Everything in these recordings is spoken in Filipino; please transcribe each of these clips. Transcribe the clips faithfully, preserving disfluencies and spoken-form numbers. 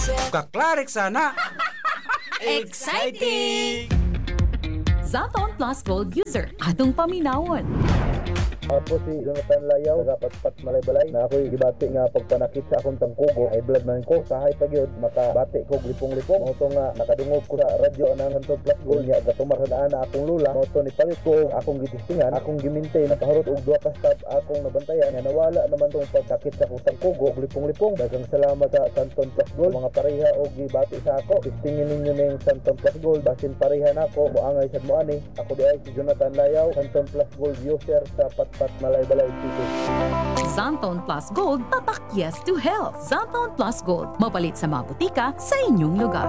Kaklarik sana. Exciting! Santon Plus Gold user, atong paminawon. Ako si Jonathan Layaw, nagapatpat malay-balay na ako'y gibati nga pagpanakit sa akong tangkugo ay blood man ko, sahay pagyod makabati ko lipong-lipong. Moto nga nakadungog ko sa radyo ng Santon Plus Gold niya, gatumarhaan na akong lula. Moto ni palit ko akong gitistingan, akong gimintay na kahurot og duha ka stab akong nabantayan nga nawala naman tong pagkakit sa akong tangkugo lipong-lipong. Daghang salamat sa Santon Plus Gold, mga pareha og gibati sa ako. Tistingin ninyo ning Santon Plus Gold, basin pareha na ako, muangay sad mo ani. Ako di ay si Jonathan Layaw, Santon Plus Gold user sa Patpat Malay-Balay City. Santon Plus Gold, tatak yes to health. Santon Plus Gold, mapalit sa mga butika sa inyong lugar.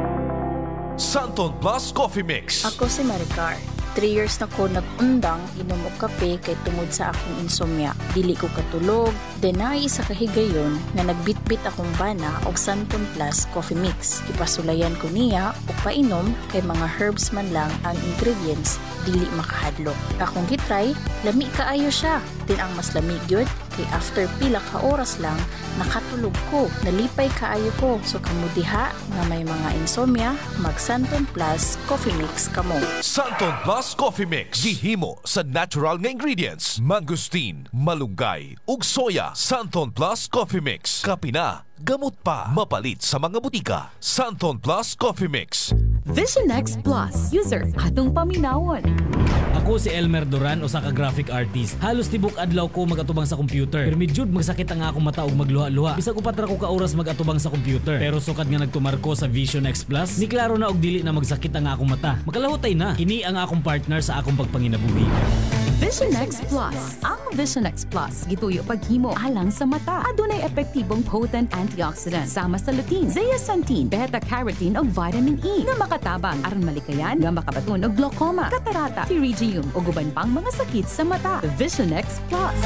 Santon Plus Coffee Mix. Ako si Maricar. Three years na ko nag-undang inom og kape kay tungod sa akong insomnia. Dili ko katulog, denay sa kahigayon nga nagbitbit akong bana og Santon Plus Coffee Mix. Ipasulayan ko niya og painom kay mga herbs man lang ang ingredients, dili makahadlok. Akong gitry, lami kaayo siya. Din ang mas lamig gyud kay after pila ka oras lang nakatulog ko, nalipay kaayo ko. So kamudiha nga may mga insomnia, mag Santon Plus Coffee Mix kamo. Santon Plus Coffee Mix. Gihimo sa natural nga ingredients. Mangustin, malunggay, ug soya. Santon Plus Coffee Mix. Kapina, gamot pa. Mapalit sa mga butika. Santon Plus Coffee Mix. Vision X Plus user, atong paminawon. Ako si Elmer Duran, usa ka graphic artist. Halos tibok adlaw ko magatubang sa computer. Pero medjud magsakit ang akong mata ug magluha-luha. Bisag upat ra ko ka oras magatubang sa computer. Pero sukad nga nagtumar ko sa Vision X Plus, ni klaro na og dili na magsakit ang akong mata. Makalahutay na. Kini ang akong partner sa akong pagpanginabuhi. Vision X Plus. Ang Vision X Plus gituyo paghimo alang sa mata. Adunay epektibong potent antioxidant sama sa lutein, zeaxanthin, beta-carotene ug vitamin E nga makatabang aron malikayan nga makabaton og glaucoma, catarata, pterygium ug uban pang mga sakit sa mata. Vision X Plus.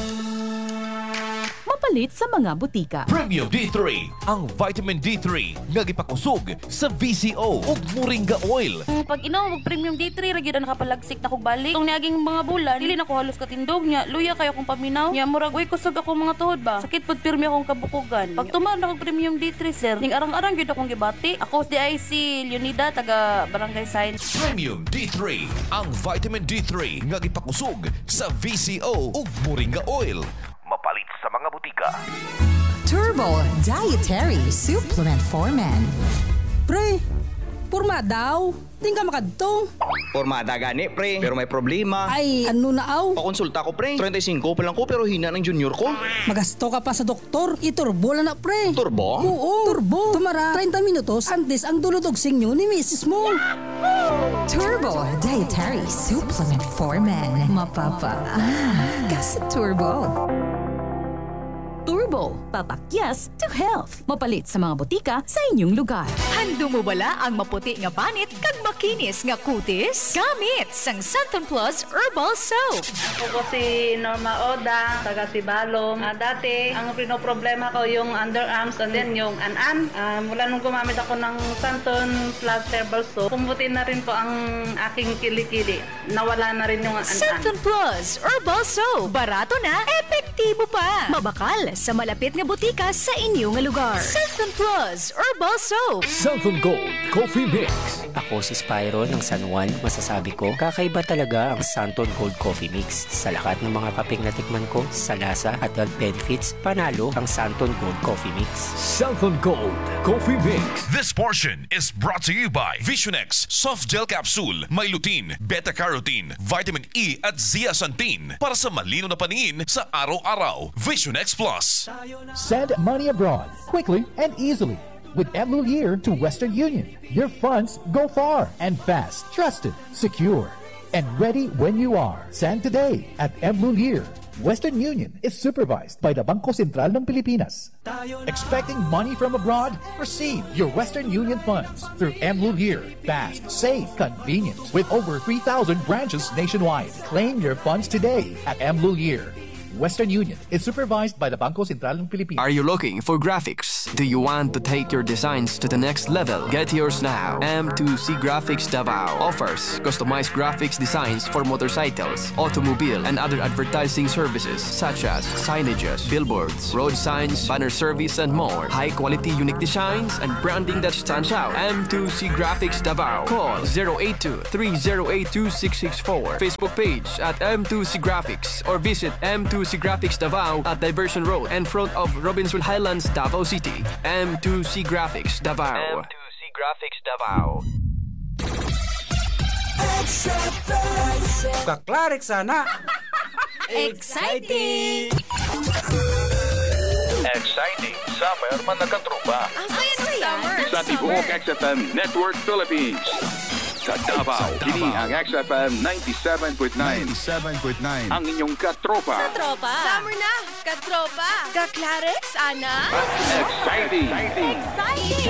Mapalit sa mga butika. Premium D three. Ang vitamin D three nga gipakusog sa V C O ug Moringa Oil. Pag inom og Premium D three ra gyud na kapalagsik na kog balik. Tong niaging mga bulan, dili na ko halos katindog nya. Luya kayo akong paminaw. Nya murag uy kusog ako mga tuhod ba. Sakit pud pirmi akong kabukugan. Pag tuman na kog Premium D three sir, ning arang-arang gyud akong gibati. Ako si I C Leonida taga Barangay Science. Premium D three. Ang vitamin D three nga gipakusog sa V C O ug Moringa Oil. Mapalit sa mga butika. Turbo Dietary Supplement for Men. Pre, purma daw. Tingka makadto. Pormada gani, pre. Pero may problema. Ay, ano na aw? Pakonsulta ko, pre. thirty-five pa lang ko pero hina ng junior ko. Magasto ka pa sa doktor. Iturbo na na, pre. Turbo? Oo, turbo. Tumara thirty minutos antes ang dulutog sinyo ni misis mo. Turbo Dietary Supplement for Men. Mapapa. Ah, kasi turbo. Turbo, tatak yes to health. Mapalit sa mga butika sa inyong lugar. Hando mo bala ang maputi nga panit kag makinis nga kutis? Gamit sang Santon Plus Herbal Soap. Ako si Norma Oda, taga Sibalom. Uh, dati, ang pinoproblema ko yung underarms and then yung an-an. Uh, mula nung gumamit ako ng Santon Plus Herbal Soap, pumuti na rin po ang aking kilikili. Nawala na rin yung an-an. Santon Plus Herbal Soap. Barato na, epektibo pa. Mabakal sa malapit nga butika sa inyo nga lugar. Santon Plus Herbal Soap. Santon Gold Coffee Mix. Ako si Spyro ng San Juan. Masasabi ko, kakaiba talaga ang Santon Gold Coffee Mix. Sa lahat ng mga kapeng natikman ko, sa lasa at health benefits, panalo ang Santon Gold Coffee Mix. Santon Gold Coffee Mix. This portion is brought to you by Vision X Soft Gel Capsule. May lutein, beta-carotene, vitamin E at zeaxanthin para sa malino na paningin sa araw-araw. Vision X Plus. Send money abroad quickly and easily with Emlulier to Western Union. Your funds go far and fast, trusted, secure, and ready when you are. Send today at Emlulier. Western Union is supervised by the Bangko Sentral ng Pilipinas. Expecting money from abroad? Receive your Western Union funds through Emlulier. Fast, safe, convenient, with over three thousand branches nationwide. Claim your funds today at Emlulier. Western Union is supervised by the Bangko Sentral ng Pilipinas. Are you looking for graphics, Do you want to take your designs to the next level? Get yours now. M two C Graphics Davao offers customized graphics designs for motorcycles, automobile, and other advertising services such as signages, billboards, road signs, banner service, and more. High-quality unique designs and branding that stands out. M two C Graphics Davao. Call zero eight two, three zero eight two six six four. Facebook page at M two C Graphics or visit M two C Graphics Davao at Diversion Road in front of Robinsonville Highlands, Davao City. M two C Graphics Davao. M two C Graphics Davao. Kaklarik sana. Exciting! Exciting Summer Manakatrupa Ang saya-saya! sa Tibuok X F M Network Philippines. Sa Davao, kini ang X F M ninety-seven point nine. ninety-seven point nine. Ang inyong katropa. Katropa! Summer na! Katropa! Kaklarex, Ana! Exciting! Exciting!